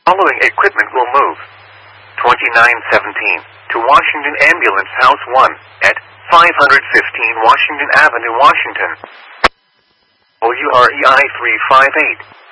Following equipment will move. 2917 to Washington Ambulance House 1 at 515 Washington Avenue, Washington. WREI 358.